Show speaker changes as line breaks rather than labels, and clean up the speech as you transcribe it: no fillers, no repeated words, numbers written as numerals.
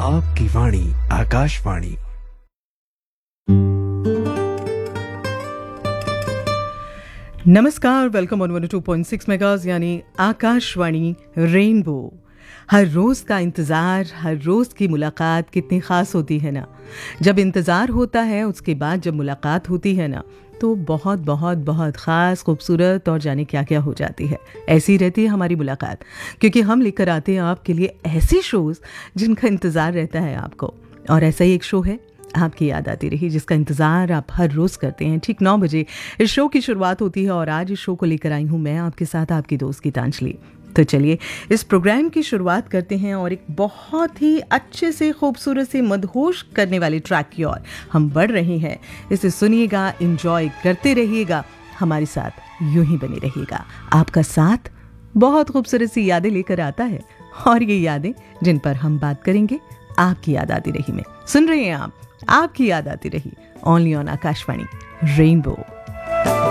आपकी वाणी आकाशवाणी।
नमस्कार, welcome on 102.6 मेगाज यानी आकाशवाणी रेनबो। हर रोज़ का इंतज़ार, हर रोज़ की मुलाकात कितनी ख़ास होती है ना। जब इंतज़ार होता है उसके बाद जब मुलाकात होती है ना तो बहुत बहुत बहुत ख़ास, खूबसूरत और जाने क्या क्या हो जाती है। ऐसी रहती है हमारी मुलाकात, क्योंकि हम लेकर आते हैं आपके लिए ऐसे शोज़ जिनका इंतज़ार रहता है आपको। और ऐसा ही एक शो है आपकी याद आती रही, जिसका इंतज़ार आप हर रोज़ करते हैं। ठीक 9 बजे इस शो की शुरुआत होती है और आज इस शो को लेकर आई हूँ मैं आपके साथ, आपकी दोस्त गीतांजलि। तो चलिए इस प्रोग्राम की शुरुआत करते हैं और एक बहुत ही अच्छे से, खूबसूरत से, मदहोश करने वाले ट्रैक की ओर हम बढ़ रहे हैं। इसे सुनिएगा, एंजॉय करते रहिएगा, हमारे साथ यूं ही बने रहिएगा। आपका साथ बहुत खूबसूरत सी यादें लेकर आता है और ये यादें जिन पर हम बात करेंगे आपकी याद आती रही में। सुन रहे हैं आप आपकी याद आती रही, ओनली ऑन आकाशवाणी रेनबो।